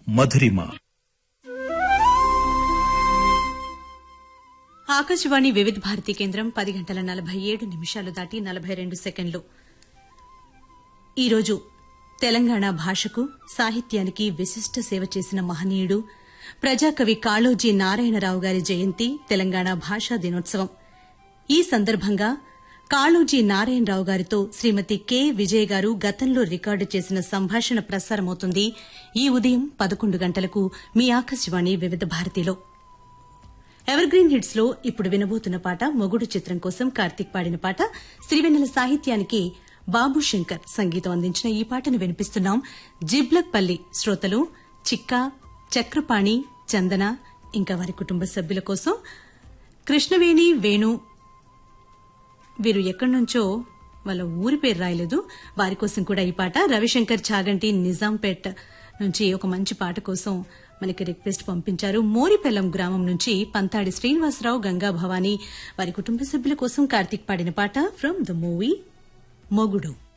మధురిమ. ఆకాశవాణి వివిధ భారతి కేంద్రం 10:47 దాటి 42 సెకండ్లు. ఈరోజు తెలంగాణ భాషకు సాహిత్యానికి విశిష్ట సేవ చేసిన మహనీయుడు ప్రజాకవి కాళోజీ నారాయణరావు గారి జయంతి, తెలంగాణ భాషా దినోత్సవం. ఈ సందర్భంగా కాళోజీ నారాయణరావు గారితో శ్రీమతి కె విజయ్ గారు గతంలో రికార్డు చేసిన సంభాషణ ప్రసారమవుతుంది ఈ ఉదయం 11 గంటలకు మీ ఆకాశవాణి వివిధ భారతిలో. ఎవర్ గ్రీన్ హిట్స్ లో ఇప్పుడు వినబోతున్న పాట మొగుడు చిత్రం కోసం కార్తీక్ పాడిన పాట. శ్రీవెన్నెల సాహిత్యానికి బాబు శంకర్ సంగీతం అందించిన ఈ పాటను వినిపిస్తున్నాం. జిబ్లక్పల్లి శ్రోతలు చిక్క, చక్రపాణి, చందన ఇంకా వారి కుటుంబ సభ్యుల కోసం. కృష్ణవేణి, వేణు వీరు ఎక్కడి నుంచో వాళ్ళ ఊరి పేరు రాయలేదు, వారి కోసం కూడా ఈ పాట. రవిశంకర్ చాగంటి నిజాంపేట్ నుంచి ఒక మంచి పాట కోసం మనకి రిక్వెస్ట్ పంపించారు. మోరిపెల్లం గ్రామం నుంచి పంతాడి శ్రీనివాసరావు, గంగా భవానీ వారి కుటుంబ సభ్యుల కోసం కార్తీక్ పాడిన పాట ఫ్రమ్ ద మూవీ మొగుడు.